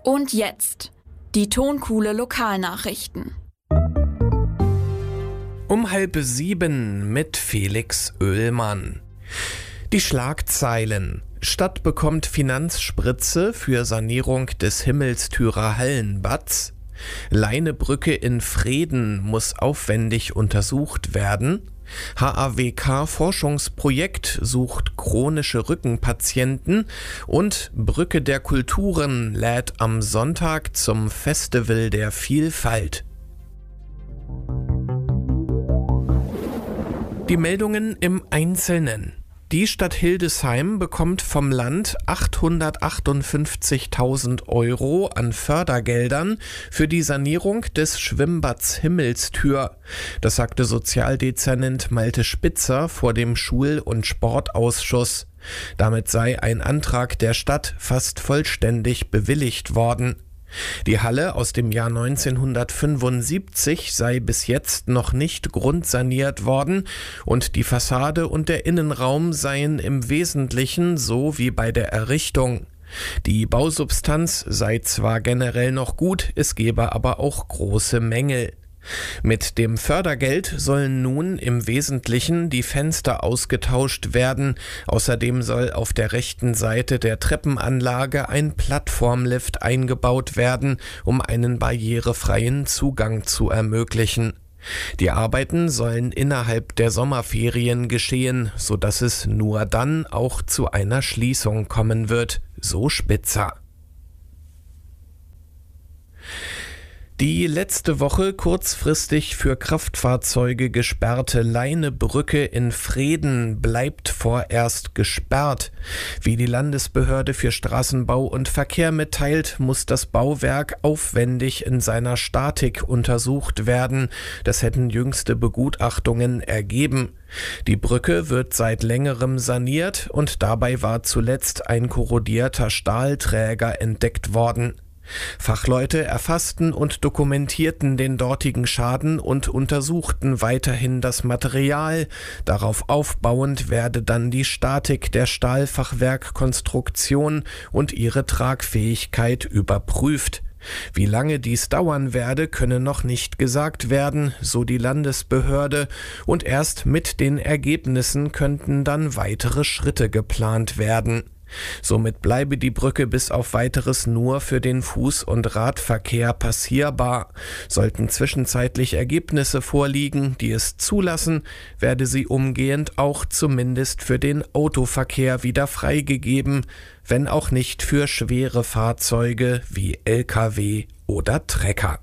Und jetzt die Tonkuhle Lokalnachrichten. Um 6:30 mit Felix Oehlmann. Die Schlagzeilen: Stadt bekommt Finanzspritze für Sanierung des Himmelstürer Hallenbads. Leinebrücke in Vreden muss aufwendig untersucht werden. HAWK-Forschungsprojekt sucht chronische Rückenpatienten und Brücke der Kulturen lädt am Sonntag zum Festival der Vielfalt. Die Meldungen im Einzelnen. Die Stadt Hildesheim bekommt vom Land 858.000 Euro an Fördergeldern für die Sanierung des Schwimmbads Himmelstür. Das sagte Sozialdezernent Malte Spitzer vor dem Schul- und Sportausschuss. Damit sei ein Antrag der Stadt fast vollständig bewilligt worden. Die Halle aus dem Jahr 1975 sei bis jetzt noch nicht grundsaniert worden und die Fassade und der Innenraum seien im Wesentlichen so wie bei der Errichtung. Die Bausubstanz sei zwar generell noch gut, es gebe aber auch große Mängel. Mit dem Fördergeld sollen nun im Wesentlichen die Fenster ausgetauscht werden. Außerdem soll auf der rechten Seite der Treppenanlage ein Plattformlift eingebaut werden, um einen barrierefreien Zugang zu ermöglichen. Die Arbeiten sollen innerhalb der Sommerferien geschehen, sodass es nur dann auch zu einer Schließung kommen wird, so Spitzer. Die letzte Woche kurzfristig für Kraftfahrzeuge gesperrte Leinebrücke in Vreden bleibt vorerst gesperrt. Wie die Landesbehörde für Straßenbau und Verkehr mitteilt, muss das Bauwerk aufwendig in seiner Statik untersucht werden. Das hätten jüngste Begutachtungen ergeben. Die Brücke wird seit längerem saniert und dabei war zuletzt ein korrodierter Stahlträger entdeckt worden. Fachleute erfassten und dokumentierten den dortigen Schaden und untersuchten weiterhin das Material. Darauf aufbauend werde dann die Statik der Stahlfachwerkkonstruktion und ihre Tragfähigkeit überprüft. Wie lange dies dauern werde, könne noch nicht gesagt werden, so die Landesbehörde, und erst mit den Ergebnissen könnten dann weitere Schritte geplant werden. Somit bleibe die Brücke bis auf Weiteres nur für den Fuß- und Radverkehr passierbar. Sollten zwischenzeitlich Ergebnisse vorliegen, die es zulassen, werde sie umgehend auch zumindest für den Autoverkehr wieder freigegeben, wenn auch nicht für schwere Fahrzeuge wie Lkw oder Trecker.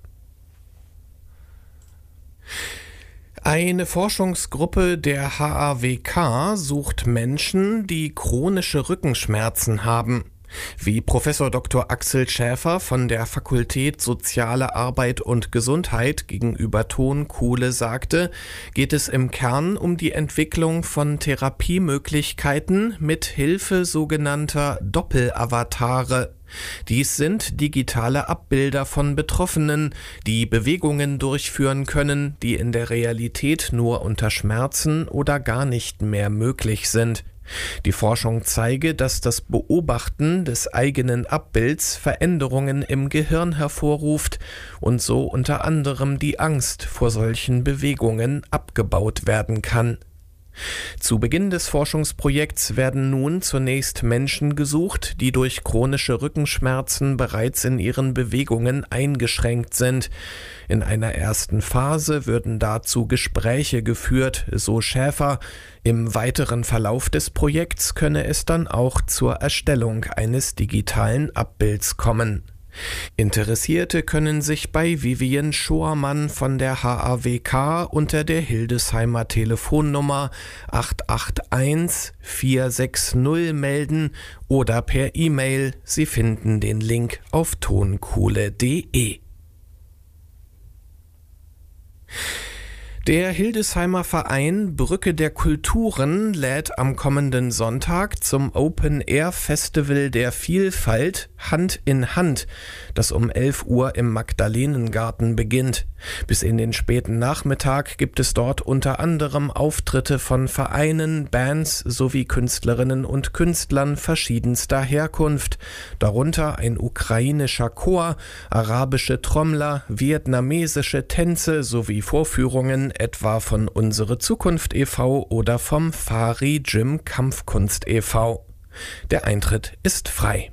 Eine Forschungsgruppe der HAWK sucht Menschen, die chronische Rückenschmerzen haben. Wie Professor Dr. Axel Schäfer von der Fakultät Soziale Arbeit und Gesundheit gegenüber Tonkuhle sagte, geht es im Kern um die Entwicklung von Therapiemöglichkeiten mit Hilfe sogenannter Doppelavatare. Dies sind digitale Abbilder von Betroffenen, die Bewegungen durchführen können, die in der Realität nur unter Schmerzen oder gar nicht mehr möglich sind. Die Forschung zeige, dass das Beobachten des eigenen Abbilds Veränderungen im Gehirn hervorruft und so unter anderem die Angst vor solchen Bewegungen abgebaut werden kann. Zu Beginn des Forschungsprojekts werden nun zunächst Menschen gesucht, die durch chronische Rückenschmerzen bereits in ihren Bewegungen eingeschränkt sind. In einer ersten Phase würden dazu Gespräche geführt, so Schäfer. Im weiteren Verlauf des Projekts könne es dann auch zur Erstellung eines digitalen Abbilds kommen. Interessierte können sich bei Vivian Schormann von der HAWK unter der Hildesheimer Telefonnummer 881 460 melden oder per E-Mail. Sie finden den Link auf tonkuhle.de. Der Hildesheimer Verein Brücke der Kulturen lädt am kommenden Sonntag zum Open-Air-Festival der Vielfalt Hand in Hand, das um 11 Uhr im Magdalenengarten beginnt. Bis in den späten Nachmittag gibt es dort unter anderem Auftritte von Vereinen, Bands sowie Künstlerinnen und Künstlern verschiedenster Herkunft, darunter ein ukrainischer Chor, arabische Trommler, vietnamesische Tänze sowie Vorführungen etwa von Unsere Zukunft e.V. oder vom Fari Gym Kampfkunst e.V. Der Eintritt ist frei.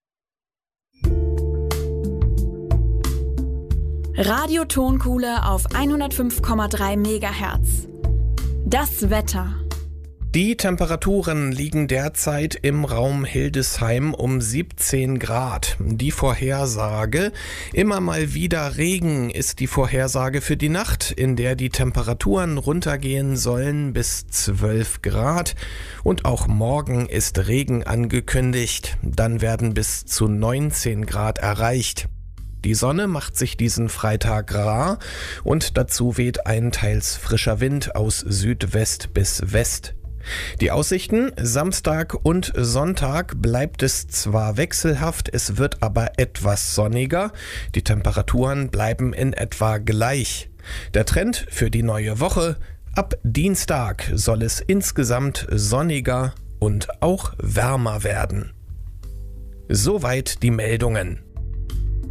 Radio Tonkuhle auf 105,3 MHz. Das Wetter. Die Temperaturen liegen derzeit im Raum Hildesheim um 17 Grad. Die Vorhersage: immer mal wieder Regen ist die Vorhersage für die Nacht, in der die Temperaturen runtergehen sollen bis 12 Grad. Und auch morgen ist Regen angekündigt. Dann werden bis zu 19 Grad erreicht. Die Sonne macht sich diesen Freitag rar und dazu weht ein teils frischer Wind aus Südwest bis West. Die Aussichten: Samstag und Sonntag bleibt es zwar wechselhaft, es wird aber etwas sonniger. Die Temperaturen bleiben in etwa gleich. Der Trend für die neue Woche: ab Dienstag soll es insgesamt sonniger und auch wärmer werden. Soweit die Meldungen.